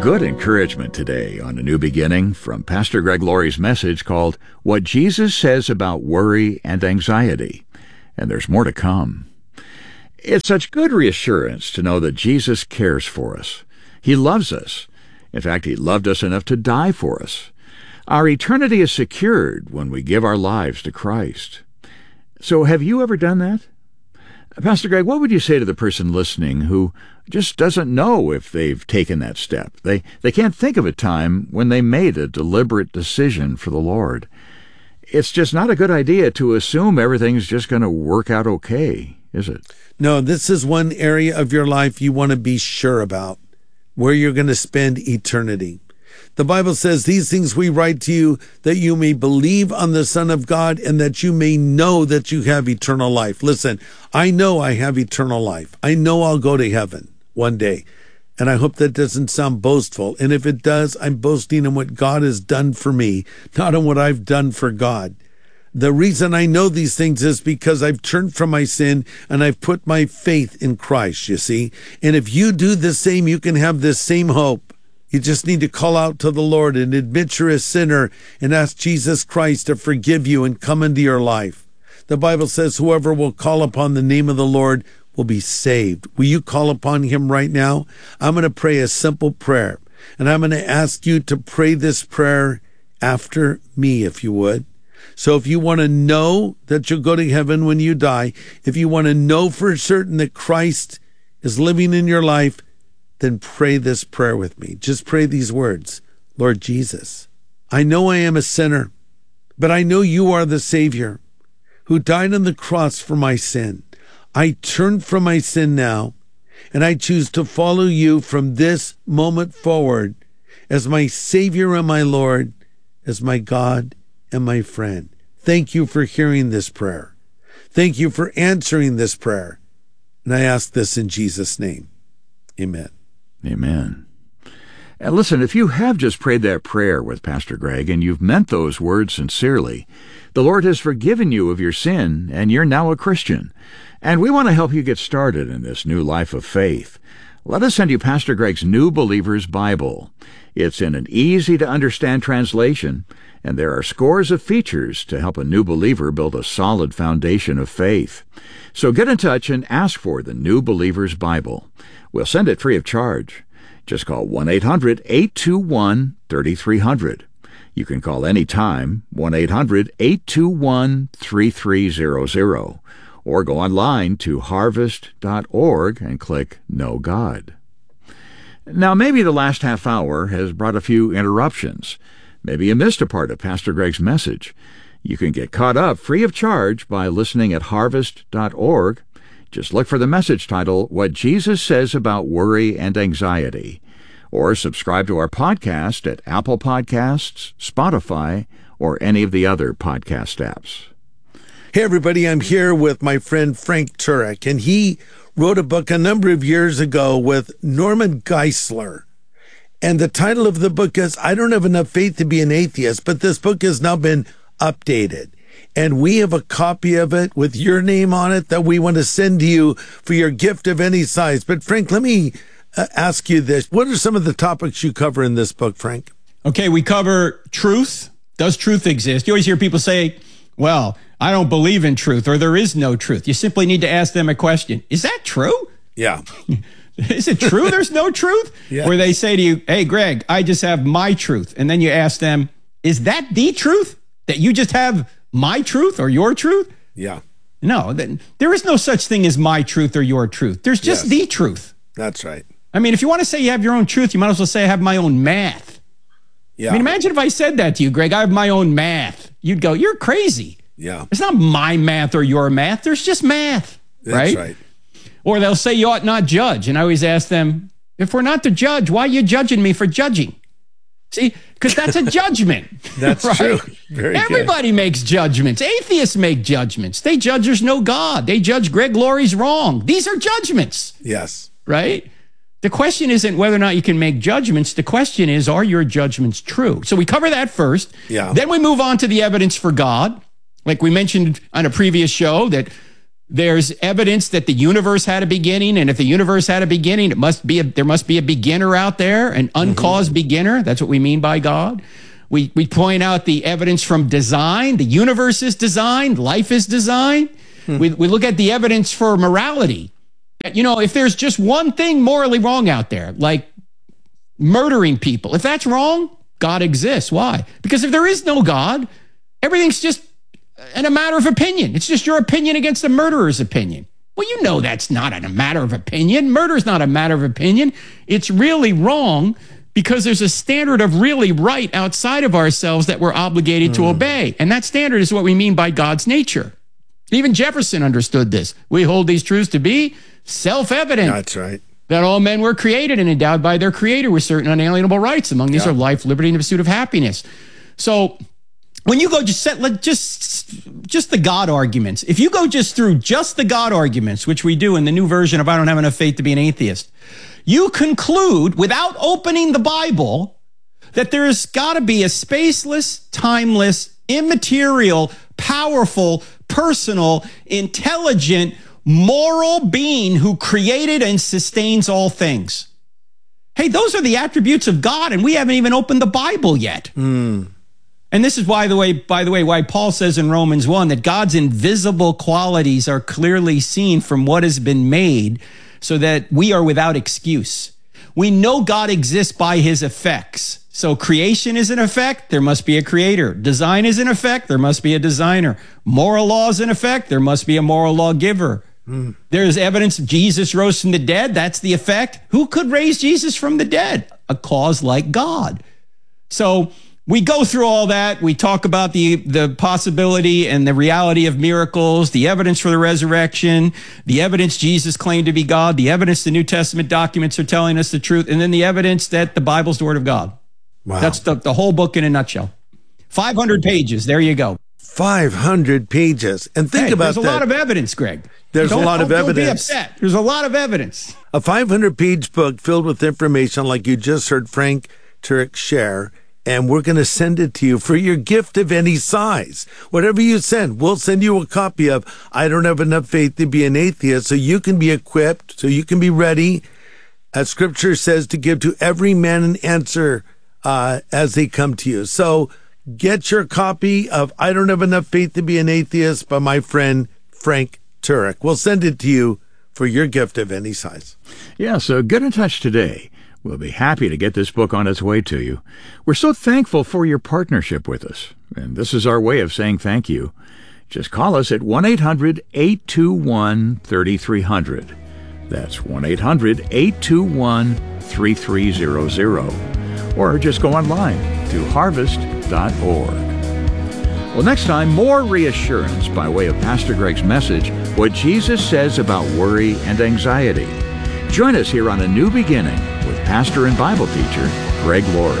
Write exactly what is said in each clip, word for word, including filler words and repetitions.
good encouragement today on A New Beginning from Pastor Greg Laurie's message called What Jesus Says About Worry and Anxiety. And there's more to come. It's such good reassurance to know that Jesus cares for us. He loves us. In fact, He loved us enough to die for us. Our eternity is secured when we give our lives to Christ. So have you ever done that? Pastor Greg, what would you say to the person listening who just doesn't know if they've taken that step? They they can't think of a time when they made a deliberate decision for the Lord. It's just not a good idea to assume everything's just going to work out okay, is it? No, this is one area of your life you want to be sure about, where you're going to spend eternity. The Bible says, these things we write to you, that you may believe on the Son of God and that you may know that you have eternal life. Listen, I know I have eternal life. I know I'll go to heaven one day. And I hope that doesn't sound boastful. And if it does, I'm boasting in what God has done for me, not in what I've done for God. The reason I know these things is because I've turned from my sin and I've put my faith in Christ, you see. And if you do the same, you can have this same hope. You just need to call out to the Lord and admit you're a sinner and ask Jesus Christ to forgive you and come into your life. The Bible says whoever will call upon the name of the Lord will be saved. Will you call upon Him right now? I'm going to pray a simple prayer, and I'm going to ask you to pray this prayer after me, if you would. So if you want to know that you'll go to heaven when you die, if you want to know for certain that Christ is living in your life, then pray this prayer with me. Just pray these words. Lord Jesus, I know I am a sinner, but I know you are the Savior who died on the cross for my sin. I turn from my sin now, and I choose to follow you from this moment forward as my Savior and my Lord, as my God and my friend. Thank you for hearing this prayer. Thank you for answering this prayer. And I ask this in Jesus' name. Amen. Amen. And listen, if you have just prayed that prayer with Pastor Greg and you've meant those words sincerely, the Lord has forgiven you of your sin and you're now a Christian. And we want to help you get started in this new life of faith. Let us send you Pastor Greg's New Believer's Bible. It's in an easy-to-understand translation, and there are scores of features to help a new believer build a solid foundation of faith. So get in touch and ask for the New Believer's Bible. We'll send it free of charge. Just call one eight hundred eight two one three three zero zero. You can call anytime, one eight hundred eight two one three three zero zero, or go online to harvest dot org and click Know God. Now, maybe the last half hour has brought a few interruptions. Maybe you missed a part of Pastor Greg's message. You can get caught up free of charge by listening at harvest dot org. Just look for the message title, What Jesus Says About Worry and Anxiety, or subscribe to our podcast at Apple Podcasts, Spotify, or any of the other podcast apps. Hey, everybody, I'm here with my friend Frank Turek, and he wrote a book a number of years ago with Norman Geisler. And the title of the book is, I Don't Have Enough Faith to Be an Atheist, but this book has now been updated. And we have a copy of it with your name on it that we want to send to you for your gift of any size. But Frank, let me uh, ask you this. What are some of the topics you cover in this book, Frank? Okay, we cover truth. Does truth exist? You always hear people say, well, I don't believe in truth, or there is no truth. You simply need to ask them a question. Is that true? Yeah. Is it true there's no truth? Yeah. Or they say to you, hey, Greg, I just have my truth. And then you ask them, is that the truth? That you just have my truth or your truth? Yeah. No, then there is no such thing as my truth or your truth. There's just Yes. the truth. That's right. I mean, if you want to say you have your own truth, you might as well say I have my own math. Yeah. I mean, imagine if I said that to you, Greg, I have my own math. You'd go, you're crazy. Yeah. It's not my math or your math. There's just math, That's right? right. Or they'll say you ought not judge. And I always ask them, if we're not to judge, why are you judging me for judging? See, because that's a judgment. That's right? true. Very Everybody makes judgments. Atheists make judgments. They judge there's no God. They judge Greg Laurie's wrong. These are judgments. good. Yes. Right? The question isn't whether or not you can make judgments. The question is, are your judgments true? So we cover that first. Yeah. Then we move on to the evidence for God. Like we mentioned on a previous show, that There's evidence that the universe had a beginning, and if the universe had a beginning, it must be a, there must be a beginner out there, an uncaused mm-hmm. beginner. That's what we mean by God. We we point out the evidence from design. The universe is designed. Life is designed. Hmm. We we look at the evidence for morality. You know, if there's just one thing morally wrong out there, like murdering people, if that's wrong, God exists. Why? Because if there is no God, everything's just in a matter of opinion. It's just your opinion against the murderer's opinion. Well, you know that's not a matter of opinion. Murder's not a matter of opinion. It's really wrong because there's a standard of really right outside of ourselves that we're obligated mm. to obey. And that standard is what we mean by God's nature. Even Jefferson understood this. We hold these truths to be self-evident. That's right. That all men were created and endowed by their creator with certain unalienable rights. Among these yeah. are life, liberty, and the pursuit of happiness. So when you go just set, let just, just the God arguments, if you go just through just the God arguments, which we do in the new version of I Don't Have Enough Faith to Be an Atheist, you conclude without opening the Bible that there's got to be a spaceless, timeless, immaterial, powerful, personal, intelligent, moral being who created and sustains all things. Hey, those are the attributes of God, and we haven't even opened the Bible yet. Mm. And this is why the way, by the way, why Paul says in Romans one that God's invisible qualities are clearly seen from what has been made, so that we are without excuse. We know God exists by his effects. So creation is an effect, there must be a creator. Design is an effect, there must be a designer. Moral law is an effect, there must be a moral lawgiver. Mm. There's evidence Jesus rose from the dead, that's the effect. Who could raise Jesus from the dead? A cause like God. So we go through all that. We talk about the, the possibility and the reality of miracles, the evidence for the resurrection, the evidence Jesus claimed to be God, the evidence the New Testament documents are telling us the truth, and then the evidence that the Bible's the Word of God. Wow. That's the, the whole book in a nutshell. five hundred pages. There you go. five hundred pages. And think hey, about that. There's a lot of evidence, Greg. There's don't, a lot of don't, evidence. Don't be upset. There's a lot of evidence. A five hundred page book filled with information like you just heard Frank Turek share. And we're going to send it to you for your gift of any size. Whatever you send, we'll send you a copy of I Don't Have Enough Faith to Be an Atheist, so you can be equipped, so you can be ready, as Scripture says, to give to every man an answer uh, as they come to you. So get your copy of I Don't Have Enough Faith to Be an Atheist by my friend Frank Turek. We'll send it to you for your gift of any size. Yeah, so get in touch today. We'll be happy to get this book on its way to you. We're so thankful for your partnership with us, and this is our way of saying thank you. Just call us at one eight hundred eight two one three three zero zero. That's one eight hundred eight two one three three zero zero. Or just go online to harvest dot org. Well, next time, more reassurance by way of Pastor Greg's message, what Jesus says about worry and anxiety. Join us here on A New Beginning with pastor and Bible teacher Greg Laurie.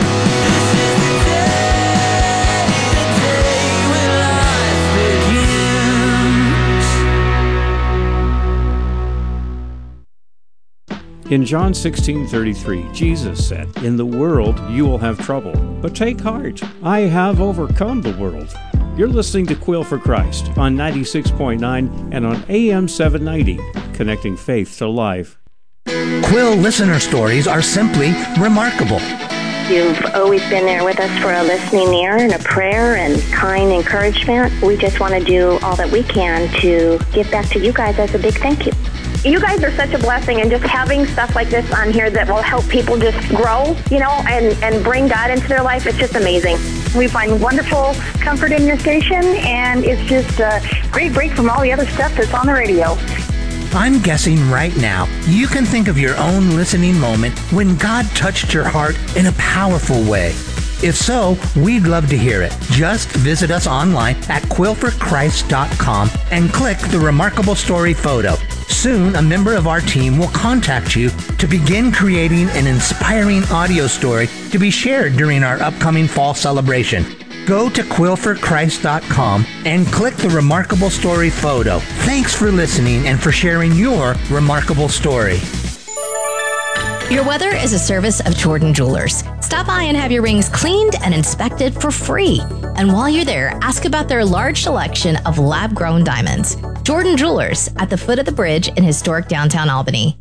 In John sixteen thirty-three, Jesus said, "In the world you will have trouble, but take heart, I have overcome the world." You're listening to Quill for Christ on ninety-six point nine and on A M seven ninety, connecting faith to life. Quill listener stories are simply remarkable. You've always been there with us for a listening ear and a prayer and kind encouragement. We just want to do all that we can to give back to you guys as a big thank you. You guys are such a blessing, and just having stuff like this on here that will help people just grow, you know, and, and bring God into their life, it's just amazing. We find wonderful comfort in your station, and it's just a great break from all the other stuff that's on the radio. I'm guessing right now you can think of your own listening moment when God touched your heart in a powerful way. If so, we'd love to hear it. Just visit us online at quill for christ dot com and click the Remarkable Story photo. Soon, a member of our team will contact you to begin creating an inspiring audio story to be shared during our upcoming fall celebration. Go to quill for christ dot com and click the Remarkable Story photo. Thanks for listening and for sharing your remarkable story. Your Weather is a service of Jordan Jewelers. Stop by and have your rings cleaned and inspected for free. And while you're there, ask about their large selection of lab-grown diamonds. Jordan Jewelers at the foot of the bridge in historic downtown Albany.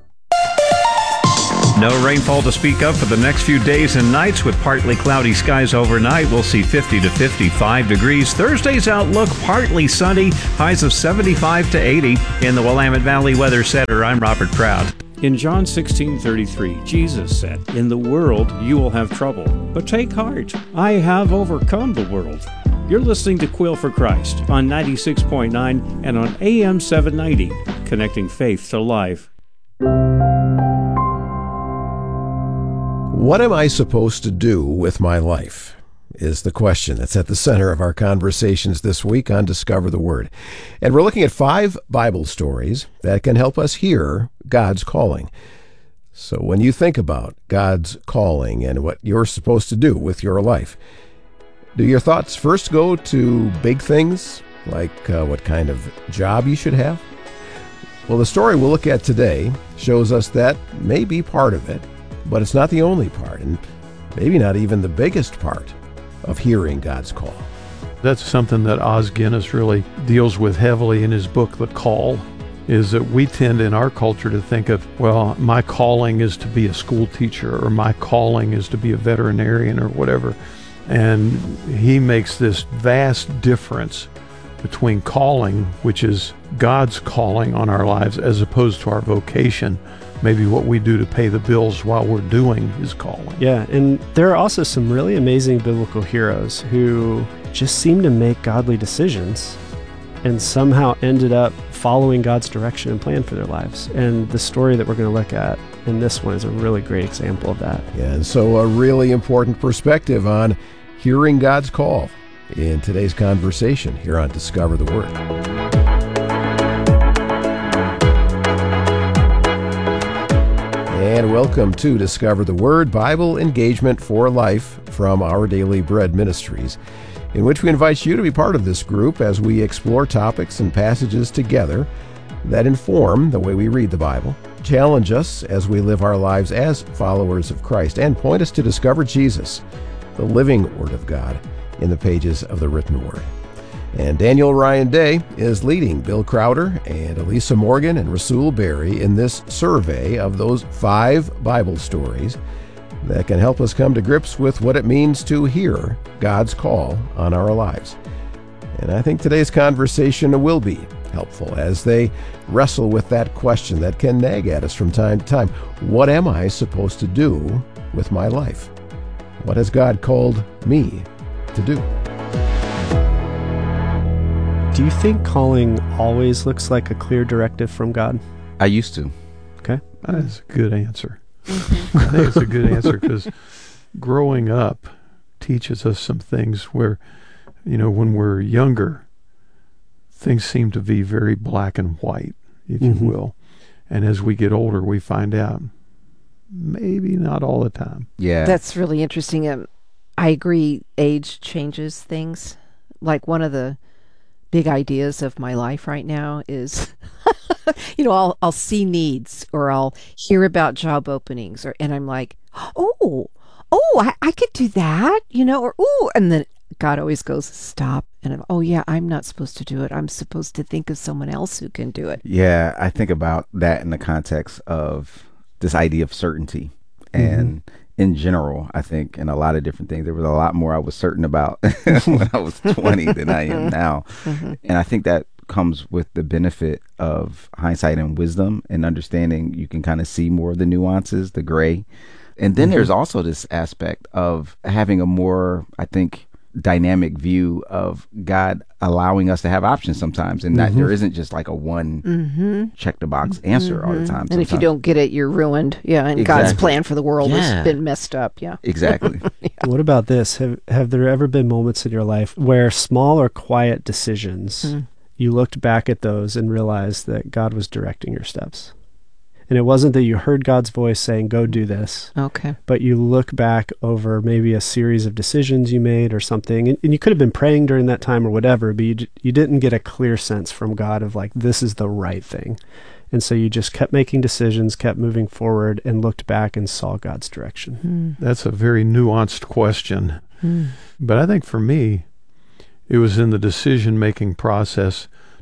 No rainfall to speak of for the next few days and nights with partly cloudy skies overnight. We'll see fifty to fifty-five degrees. Thursday's outlook, partly sunny, highs of seventy-five to eighty. In the Willamette Valley Weather Center, I'm Robert Proud. In John sixteen thirty-three, Jesus said, "In the world you will have trouble, but take heart. I have overcome the world." You're listening to Quill for Christ on ninety-six point nine and on A M seven ninety, connecting faith to life. What am I supposed to do with my life? Is the question that's at the center of our conversations this week on Discover the Word. And we're looking at five Bible stories that can help us hear God's calling. So when you think about God's calling and what you're supposed to do with your life, do your thoughts first go to big things, like uh, what kind of job you should have? Well, the story we'll look at today shows us that may be part of it, but it's not the only part, and maybe not even the biggest part of hearing God's call. That's something that Os Guinness really deals with heavily in his book, The Call, is that we tend in our culture to think of, well, my calling is to be a school teacher, or my calling is to be a veterinarian, or whatever. And he makes this vast difference between calling, which is God's calling on our lives, as opposed to our vocation, maybe what we do to pay the bills while we're doing his calling. Yeah, and there are also some really amazing biblical heroes who just seem to make godly decisions and somehow ended up following God's direction and plan for their lives. And the story that we're going to look at in this one is a really great example of that. Yeah, and so a really important perspective on hearing God's call in today's conversation here on Discover the Word. And welcome to Discover the Word, Bible Engagement for Life from Our Daily Bread Ministries, in which we invite you to be part of this group as we explore topics and passages together that inform the way we read the Bible, challenge us as we live our lives as followers of Christ, and point us to discover Jesus, the living Word of God, in the pages of the written Word. And Daniel Ryan Day is leading Bill Crowder and Elisa Morgan and Rasul Berry in this survey of those five Bible stories that can help us come to grips with what it means to hear God's call on our lives. And I think today's conversation will be helpful as they wrestle with that question that can nag at us from time to time. What am I supposed to do with my life? What has God called me to do? Do you think calling always looks like a clear directive from God? I used to. Okay. That's a good answer. I think it's a good answer because growing up teaches us some things where, you know, when we're younger, things seem to be very black and white, if mm-hmm. you will. And as we get older, we find out maybe not all the time. Yeah. That's really interesting. Um, I agree. Age changes things. Like one of the big ideas of my life right now is, you know, I'll I'll see needs or I'll hear about job openings, or and I'm like, oh, oh, I, I could do that, you know, or oh, and then God always goes, stop, and I'm, oh yeah, I'm not supposed to do it. I'm supposed to think of someone else who can do it. Yeah, I think about that in the context of this idea of certainty, and mm-hmm. in general, I think in a lot of different things, there was a lot more I was certain about when I was twenty than I am now. Mm-hmm. And I think that comes with the benefit of hindsight and wisdom and understanding. You can kind of see more of the nuances, the gray. And then mm-hmm. there's also this aspect of having a more, I think, dynamic view of God allowing us to have options sometimes, and that mm-hmm. there isn't just like a one mm-hmm. check the box answer mm-hmm. all the time. And sometimes. If you don't get it, you're ruined. Yeah, and exactly. God's plan for the world yeah. has been messed up. Yeah, exactly. yeah. What about this? Have have there ever been moments in your life where small or quiet decisions, mm. you looked back at those and realized that God was directing your steps? And it wasn't that you heard God's voice saying, go do this. Okay. But you look back over maybe a series of decisions you made or something, and, and you could have been praying during that time or whatever, but you, you didn't get a clear sense from God of like, this is the right thing. And so you just kept making decisions, kept moving forward, and looked back and saw God's direction. Mm. That's a very nuanced question. Mm. But I think for me, it was in the decision-making process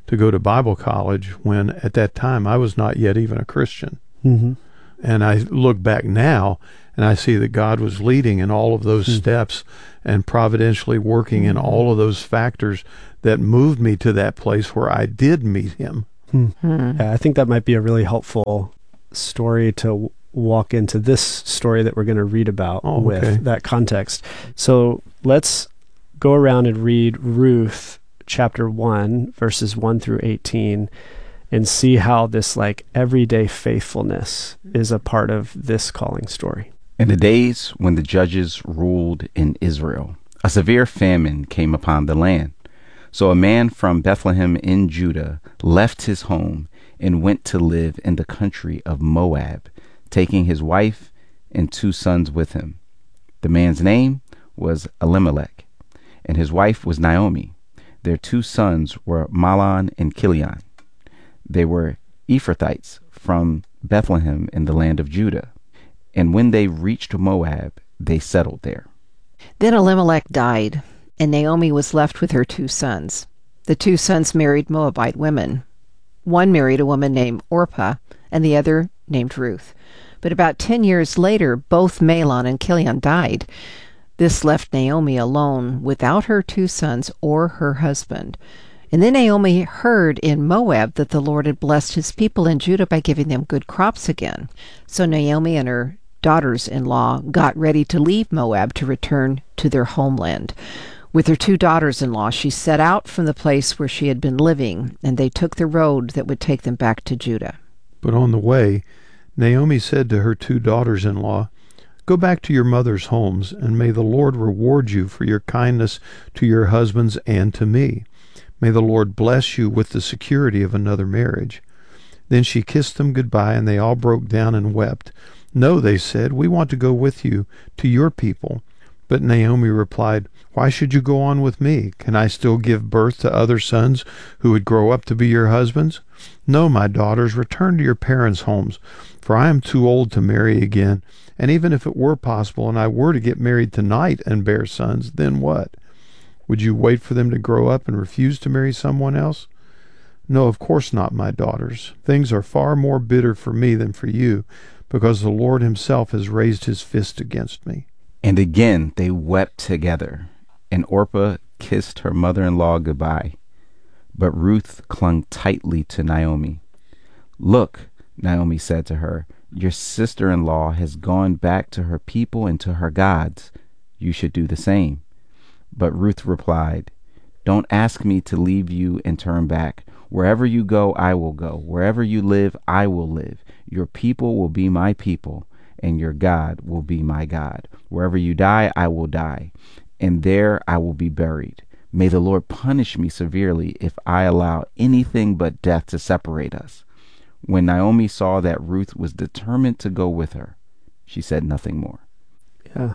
to go to Bible college when at that time I was not yet even a Christian. Mm-hmm. And I look back now and I see that God was leading in all of those mm-hmm. steps and providentially working in all of those factors that moved me to that place where I did meet him. Mm-hmm. Yeah, I think that might be a really helpful story to w- walk into this story that we're going to read about oh, with okay. that context. So let's go around and read Ruth chapter one, verses one through eighteen, and see how this like everyday faithfulness is a part of this calling story. In the days when the judges ruled in Israel, a severe famine came upon the land. So a man from Bethlehem in Judah left his home and went to live in the country of Moab, taking his wife and two sons with him. The man's name was Elimelech, and his wife was Naomi. Their two sons were Mahlon and Chilion. They were Ephrathites from Bethlehem in the land of Judah. And when they reached Moab, they settled there. Then Elimelech died, and Naomi was left with her two sons. The two sons married Moabite women. One married a woman named Orpah, and the other named Ruth. But about ten years later, both Mahlon and Chilion died. This left Naomi alone without her two sons or her husband. And then Naomi heard in Moab that the Lord had blessed his people in Judah by giving them good crops again. So Naomi and her daughters-in-law got ready to leave Moab to return to their homeland. With her two daughters-in-law, she set out from the place where she had been living, and they took the road that would take them back to Judah. But on the way, Naomi said to her two daughters-in-law, "Go back to your mother's homes, and may the Lord reward you for your kindness to your husbands and to me. May the Lord bless you with the security of another marriage." Then she kissed them goodbye, and they all broke down and wept. "No," they said, "we want to go with you to your people." But Naomi replied, "Why should you go on with me? Can I still give birth to other sons who would grow up to be your husbands? No, my daughters, return to your parents' homes, for I am too old to marry again. And even if it were possible and I were to get married tonight and bear sons, then what? Would you wait for them to grow up and refuse to marry someone else? No, of course not, my daughters. Things are far more bitter for me than for you, because the Lord himself has raised his fist against me." And again they wept together, and Orpah kissed her mother-in-law goodbye. But Ruth clung tightly to Naomi. "Look," Naomi said to her, "your sister-in-law has gone back to her people and to her gods. You should do the same." But Ruth replied, "Don't ask me to leave you and turn back. Wherever you go, I will go. Wherever you live, I will live. Your people will be my people, and your God will be my God. Wherever you die, I will die, and there I will be buried. May the Lord punish me severely if I allow anything but death to separate us." When Naomi saw that Ruth was determined to go with her, she said nothing more. Yeah.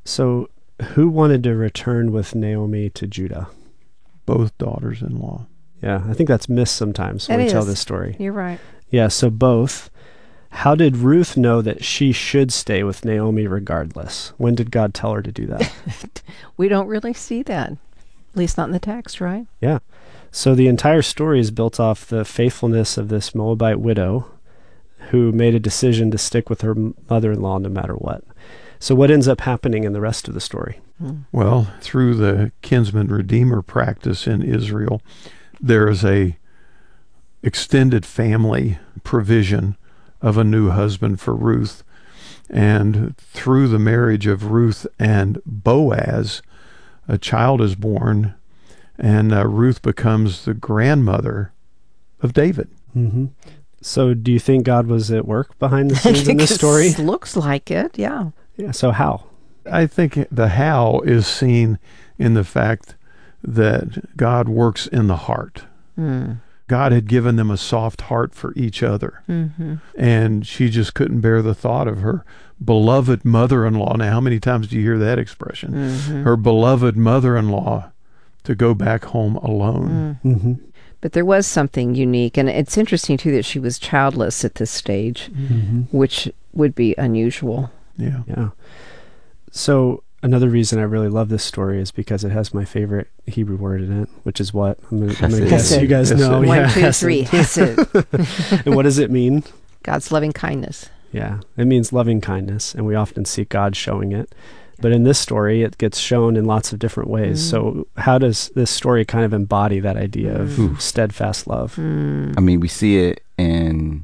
So who wanted to return with Naomi to Judah? Both daughters-in-law. Yeah, I think that's missed sometimes when It we tell is. this story. You're right. Yeah, so both. How did Ruth know that she should stay with Naomi regardless? When did God tell her to do that? We don't really see that, at least not in the text, right? Yeah. So the entire story is built off the faithfulness of this Moabite widow who made a decision to stick with her mother-in-law no matter what. So what ends up happening in the rest of the story? Well, through the kinsman redeemer practice in Israel, there is a extended family provision of a new husband for Ruth. And through the marriage of Ruth and Boaz, a child is born, and uh, Ruth becomes the grandmother of David. Mm-hmm. So do you think God was at work behind the scenes in this story? It looks like it, yeah. Yeah. So how? I think the how is seen in the fact that God works in the heart. Mm. God had given them a soft heart for each other. Mm-hmm. And she just couldn't bear the thought of her beloved mother-in-law. Now, how many times do you hear that expression? Mm-hmm. Her beloved mother-in-law to go back home alone. Mm. Mm-hmm. But there was something unique, and it's interesting, too, that she was childless at this stage, mm-hmm. which would be unusual. Yeah. Yeah. So another reason I really love this story is because it has my favorite Hebrew word in it, which is what? I'm going to guess you guys know. One, yeah, two, three, hesed. And what does it mean? God's loving kindness. Yeah, it means loving kindness, and we often see God showing it. But in this story, it gets shown in lots of different ways. Mm. So how does this story kind of embody that idea of mm. steadfast love? Mm. I mean, we see it in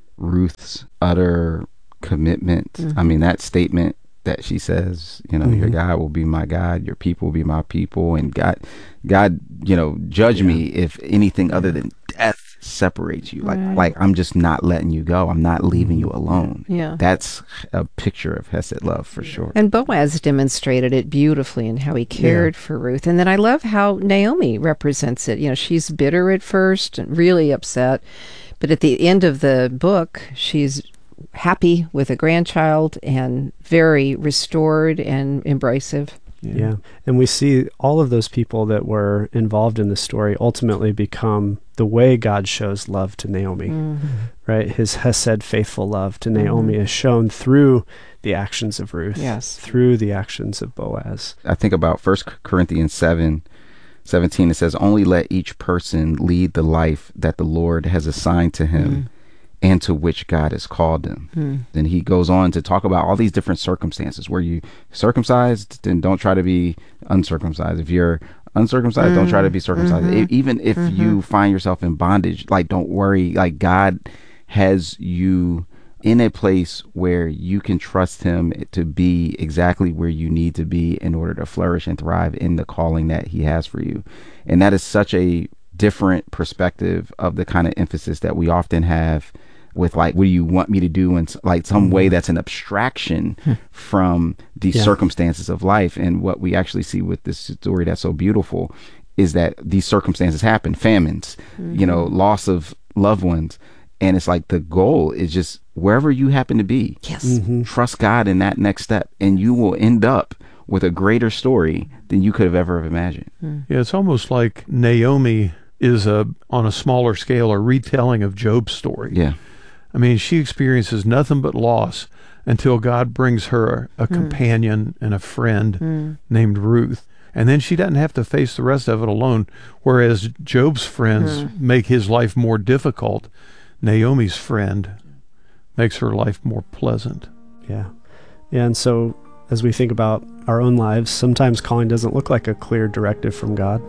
Ruth's utter commitment. Mm-hmm. I mean, that statement that she says, you know, mm-hmm. your God will be my God, your people will be my people, and God, God, you know, judge yeah. me if anything other than death separates you. Like, right. like I'm just not letting you go. I'm not leaving you alone. Yeah, that's a picture of Hesed love for sure. And Boaz demonstrated it beautifully in how he cared yeah. for Ruth. And then I love how Naomi represents it. You know, she's bitter at first and really upset, but at the end of the book, she's happy with a grandchild and very restored and embracive. Yeah. yeah. And we see all of those people that were involved in the story ultimately become the way God shows love to Naomi, mm-hmm. right? His Hesed faithful love to Naomi mm-hmm. is shown through the actions of Ruth, yes. through the actions of Boaz. I think about First Corinthians seven, seventeen. It says, only let each person lead the life that the Lord has assigned to him. Mm-hmm. and to which God has called them. Hmm. Then he goes on to talk about all these different circumstances where you circumcised, then don't try to be uncircumcised. If you're uncircumcised, mm. don't try to be circumcised. Mm-hmm. It, even if mm-hmm. you find yourself in bondage, like, don't worry. Like, God has you in a place where you can trust him to be exactly where you need to be in order to flourish and thrive in the calling that he has for you. And that is such a different perspective of the kind of emphasis that we often have with, like, what do you want me to do in, like, some mm-hmm. way that's an abstraction hmm. from these yeah. circumstances of life. And what we actually see with this story that's so beautiful is that these circumstances happen, famines, mm-hmm. you know, loss of loved ones. And it's like the goal is just wherever you happen to be, yes. mm-hmm. trust God in that next step, and you will end up with a greater story than you could have ever imagined. Mm. Yeah, it's almost like Naomi is a on a smaller scale a retelling of Job's story. Yeah. I mean, she experiences nothing but loss until God brings her a mm. companion and a friend mm. named Ruth. And then she doesn't have to face the rest of it alone. Whereas Job's friends mm. make his life more difficult, Naomi's friend makes her life more pleasant. Yeah. Yeah, and so as we think about our own lives, sometimes calling doesn't look like a clear directive from God.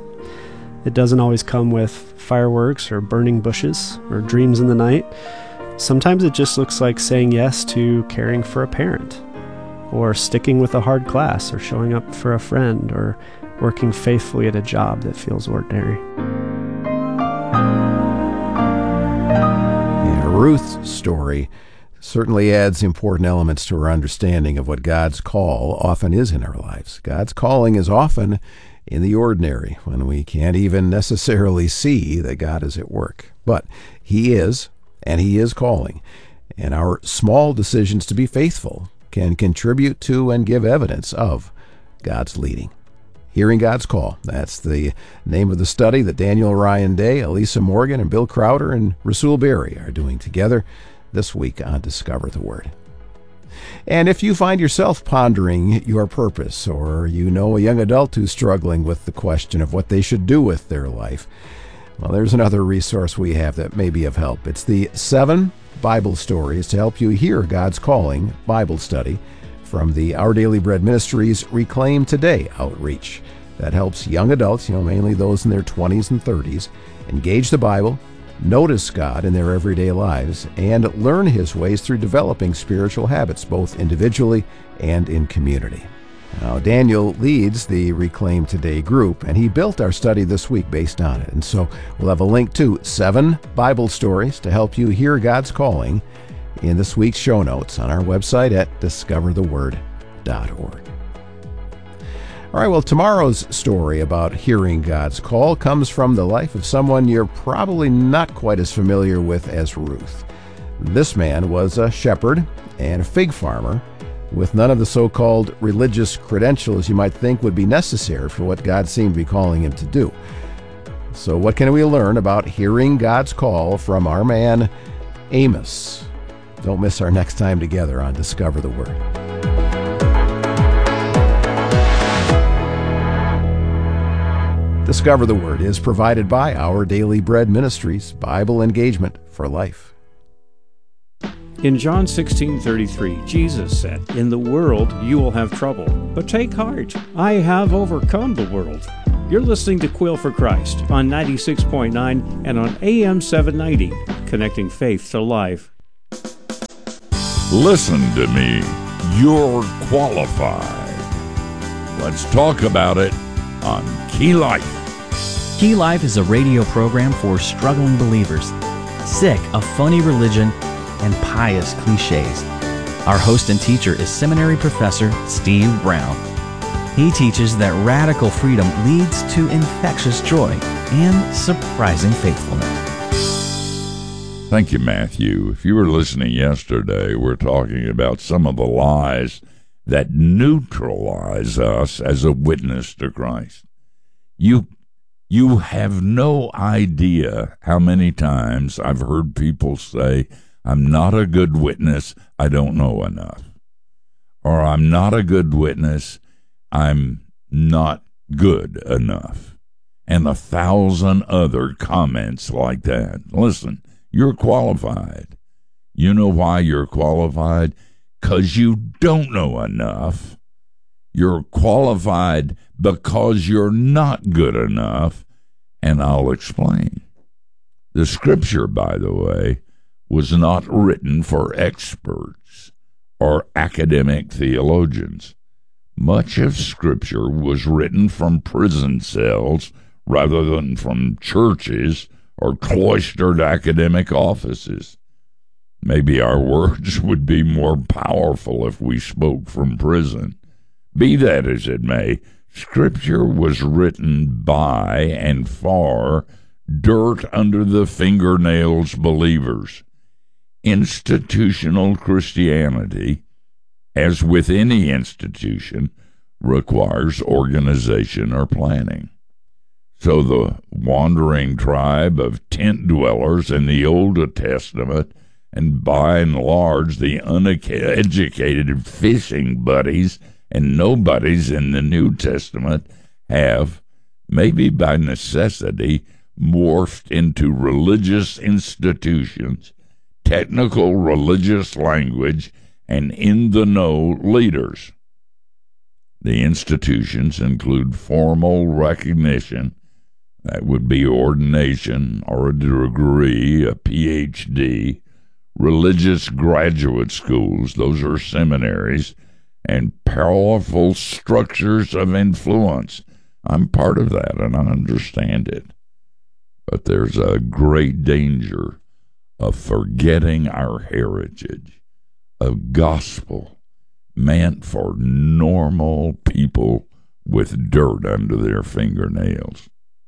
It doesn't always come with fireworks or burning bushes or dreams in the night. Sometimes it just looks like saying yes to caring for a parent, or sticking with a hard class, or showing up for a friend, or working faithfully at a job that feels ordinary. Yeah, Ruth's story certainly adds important elements to our understanding of what God's call often is in our lives. God's calling is often in the ordinary, when we can't even necessarily see that God is at work. But he is, and he is calling. And our small decisions to be faithful can contribute to and give evidence of God's leading. Hearing God's Call. That's the name of the study that Daniel Ryan Day, Elisa Morgan, and Bill Crowder and Rasul Berry are doing together this week on Discover the Word. And if you find yourself pondering your purpose, or you know a young adult who's struggling with the question of what they should do with their life, well, there's another resource we have that may be of help. It's the Seven Bible Stories to Help You Hear God's Calling Bible Study from the Our Daily Bread Ministries Reclaim Today outreach. That helps young adults, you know, mainly those in their twenties and thirties, engage the Bible, notice God in their everyday lives, and learn his ways through developing spiritual habits, both individually and in community. Now, Daniel leads the Reclaim Today group, and he built our study this week based on it. And so we'll have a link to seven Bible stories to help you hear God's calling in this week's show notes on our website at discover the word dot org. All right, well, tomorrow's story about hearing God's call comes from the life of someone you're probably not quite as familiar with as Ruth. This man was a shepherd and a fig farmer with none of the so-called religious credentials you might think would be necessary for what God seemed to be calling him to do. So what can we learn about hearing God's call from our man Amos? Don't miss our next time together on Discover the Word. Discover the Word is provided by Our Daily Bread Ministries, Bible Engagement for Life. In John sixteen thirty-three, Jesus said, "In the world you will have trouble, but take heart. I have overcome the world." You're listening to Quill for Christ on ninety-six point nine and on A M seven ninety, connecting faith to life. Listen to me. You're qualified. Let's talk about it on Key Life. Key Life is a radio program for struggling believers, sick of phony religion and pious cliches. Our host and teacher is seminary professor Steve Brown. He teaches that radical freedom leads to infectious joy and surprising faithfulness. Thank you, Matthew. If you were listening yesterday, we're talking about some of the lies that neutralize us as a witness to Christ. You You have no idea how many times I've heard people say, "I'm not a good witness, I don't know enough." Or, "I'm not a good witness, I'm not good enough." And a thousand other comments like that. Listen, you're qualified. You know why you're qualified? 'Cause you don't know enough. You're qualified because you're not good enough, and I'll explain. The scripture, by the way, was not written for experts or academic theologians. Much of scripture was written from prison cells rather than from churches or cloistered academic offices. Maybe our words would be more powerful if we spoke from prison. Be that as it may, Scripture was written by and for dirt under the fingernails believers. Institutional Christianity, as with any institution, requires organization or planning. So the wandering tribe of tent dwellers in the Old Testament, and by and large the uneducated fishing buddies and nobodies in the New Testament, have, maybe by necessity, morphed into religious institutions, technical religious language, and in-the-know leaders. The institutions include formal recognition, that would be ordination or a degree, a P H D, religious graduate schools, those are seminaries, and powerful structures of influence. I'm part of that, and I understand it. But there's a great danger of forgetting our heritage, a gospel meant for normal people with dirt under their fingernails.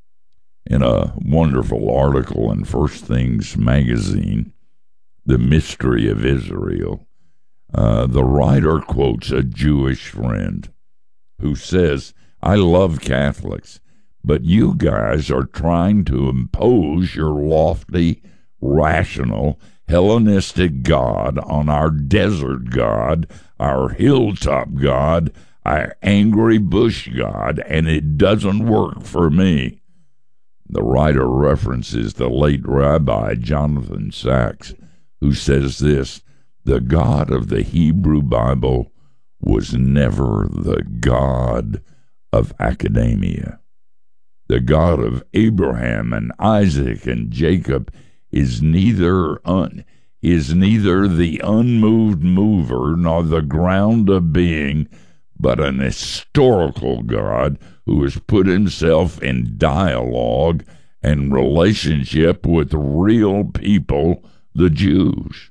In a wonderful article in First Things magazine, The Mystery of Israel, Uh, the writer quotes a Jewish friend who says, "I love Catholics, but you guys are trying to impose your lofty, rational, Hellenistic God on our desert God, our hilltop God, our angry bush God, and it doesn't work for me." The writer references the late Rabbi Jonathan Sacks, who says this: "The God of the Hebrew Bible was never the God of academia. The God of Abraham and Isaac and Jacob is neither un, is neither the unmoved mover nor the ground of being, but an historical God who has put himself in dialogue and relationship with real people, the Jews."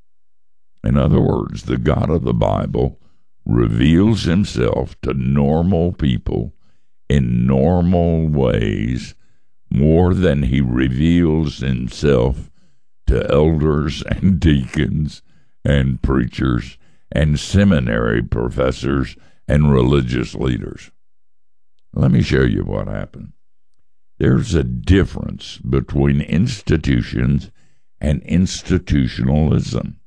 In other words, the God of the Bible reveals himself to normal people in normal ways more than he reveals himself to elders and deacons and preachers and seminary professors and religious leaders. Let me show you what happened. There's a difference between institutions and institutionalism.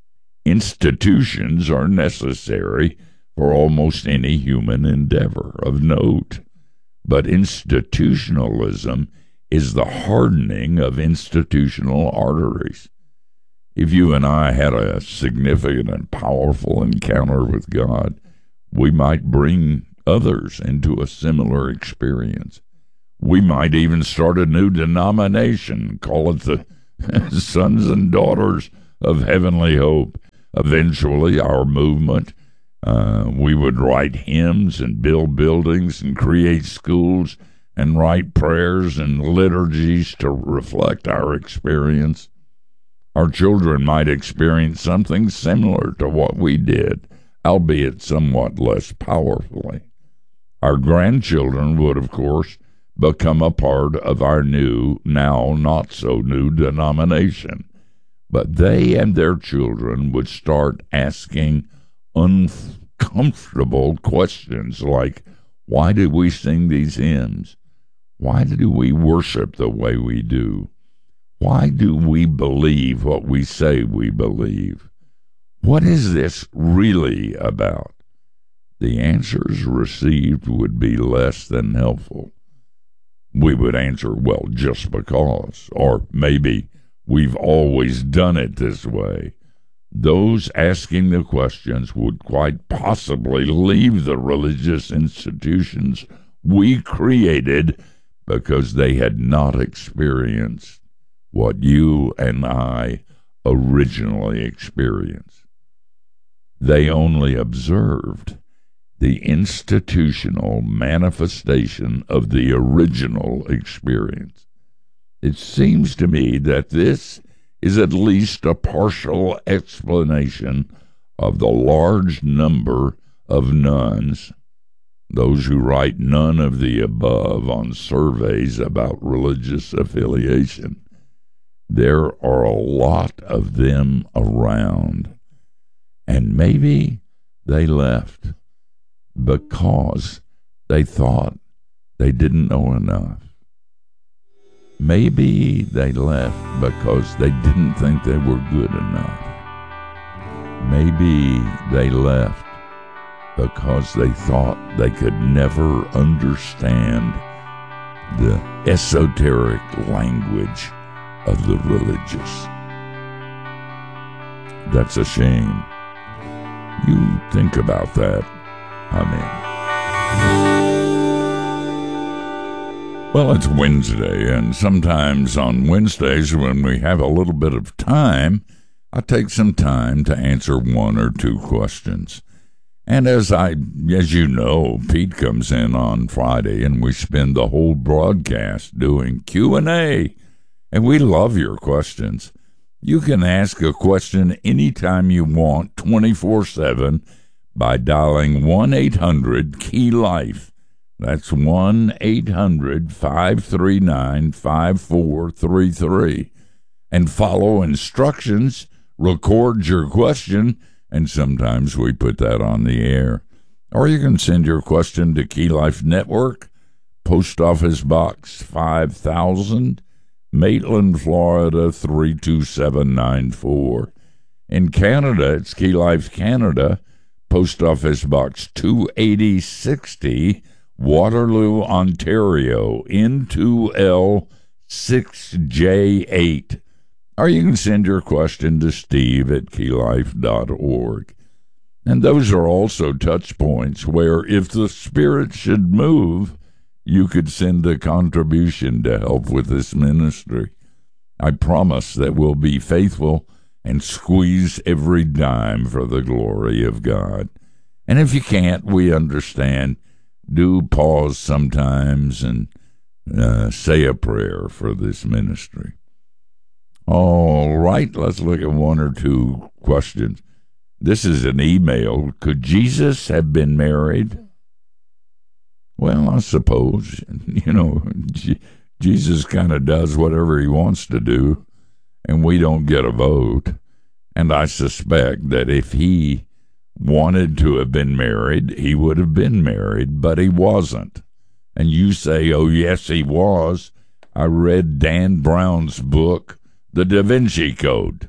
Institutions are necessary for almost any human endeavor of note, But institutionalism is the hardening of institutional arteries. If you and I had a significant and powerful encounter with God, we might bring others into a similar experience. We might even start a new denomination, call it the Sons and Daughters of Heavenly Hope. Eventually, our movement, uh, we would write hymns and build buildings and create schools and write prayers and liturgies to reflect our experience. Our children might experience something similar to what we did, albeit somewhat less powerfully. Our grandchildren would, of course, become a part of our new, now not so new denomination. But they and their children would start asking uncomfortable questions like, why do we sing these hymns? Why do we worship the way we do? Why do we believe what we say we believe? What is this really about? The answers received would be less than helpful. We would answer, well, just because, or maybe we've always done it this way. Those asking the questions would quite possibly leave the religious institutions we created because they had not experienced what you and I originally experienced. They only observed the institutional manifestation of the original experience. It seems to me that this is at least a partial explanation of the large number of nones, those who write none of the above on surveys about religious affiliation. There are a lot of them around, and maybe they left because they thought they didn't know enough. Maybe they left because they didn't think they were good enough. Maybe they left because they thought they could never understand the esoteric language of the religious. That's a shame. You think about that. Amen. Well, it's Wednesday, and sometimes on Wednesdays when we have a little bit of time, I take some time to answer one or two questions. And as I, as you know, Pete comes in on Friday, and we spend the whole broadcast doing Q and A, and we love your questions. You can ask a question anytime you want, twenty-four seven, by dialing one eight hundred key life. That's one eight hundred five three nine five four three three. And follow instructions, record your question, and sometimes we put that on the air. Or you can send your question to Key Life Network, Post Office Box five thousand, Maitland, Florida three two seven nine four. In Canada, it's Key Life Canada, Post Office Box two eighty sixty, Waterloo, Ontario, N two L six J eight. Or you can send your question to steve at key life dot org. And those are also touch points where if the Spirit should move, you could send a contribution to help with this ministry. I promise that we'll be faithful and squeeze every dime for the glory of God. And if you can't, we understand. Do pause sometimes and uh, say a prayer for this ministry. All right, let's look at one or two questions. This is an email. Could Jesus have been married? Well, I suppose, you know, G- Jesus kind of does whatever he wants to do, and we don't get a vote. And I suspect that if he wanted to have been married, he would have been married, but he wasn't. And you say, oh, yes, he was. I read Dan Brown's book, The Da Vinci Code.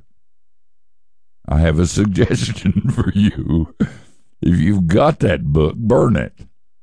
I have a suggestion for you. If you've got that book, burn it.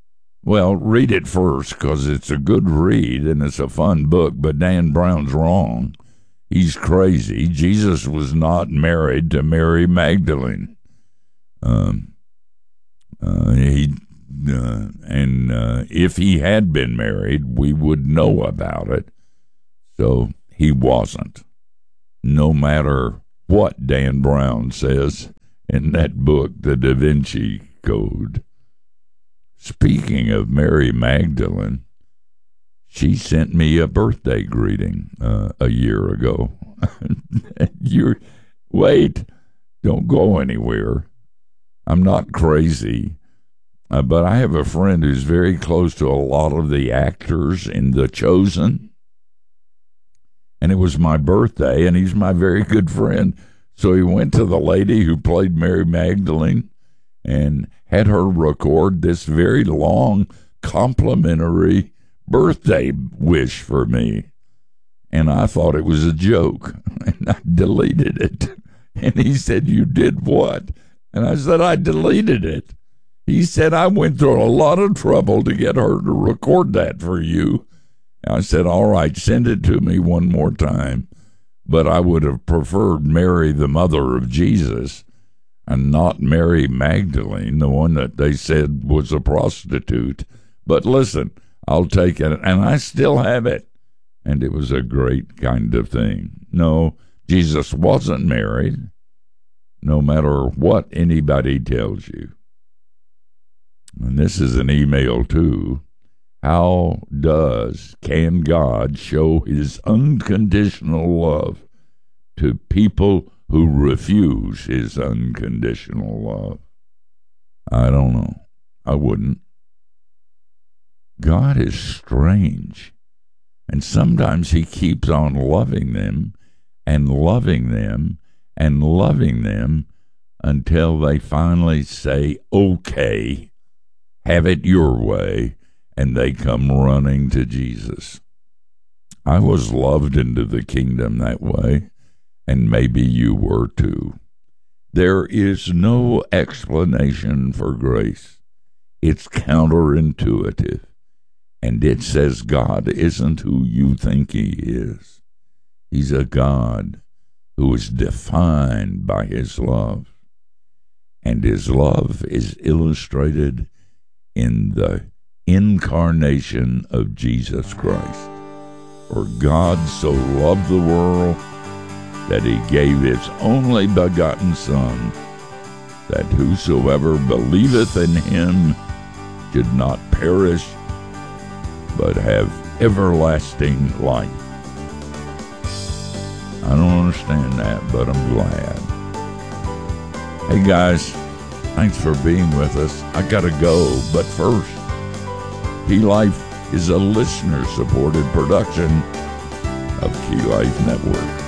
Well, read it first, because it's a good read and it's a fun book, but Dan Brown's wrong. He's crazy. Jesus was not married to Mary Magdalene. Um, uh, he uh, and uh, if he had been married, we would know about it. So he wasn't. No matter what Dan Brown says in that book, The Da Vinci Code. Speaking of Mary Magdalene, she sent me a birthday greeting uh, a year ago. you wait, don't go anywhere. I'm not crazy, uh, but I have a friend who's very close to a lot of the actors in The Chosen, and it was my birthday, and he's my very good friend. So he went to the lady who played Mary Magdalene and had her record this very long complimentary birthday wish for me. And I thought it was a joke, and I deleted it. And he said, "You did what?" And I said, "I deleted it." He said, "I went through a lot of trouble to get her to record that for you." And I said, "All right, send it to me one more time." But I would have preferred Mary, the mother of Jesus, and not Mary Magdalene, the one that they said was a prostitute. But listen, I'll take it, and I still have it. And it was a great kind of thing. No, Jesus wasn't married, no matter what anybody tells you. And this is an email, too. How does, can God show his unconditional love to people who refuse his unconditional love? I don't know. I wouldn't. God is strange. And sometimes he keeps on loving them and loving them and loving them until they finally say, "Okay, have it your way," and they come running to Jesus. I was loved into the kingdom that way, and maybe you were too. There is no explanation for grace. It's counterintuitive. And it says God isn't who you think he is. He's a God who is defined by his love. And his love is illustrated in the incarnation of Jesus Christ. For God so loved the world that he gave his only begotten Son, that whosoever believeth in him should not perish, but have everlasting life. I don't understand that, but I'm glad. Hey guys, thanks for being with us. I gotta go, but first, Key Life is a listener-supported production of Key Life Network.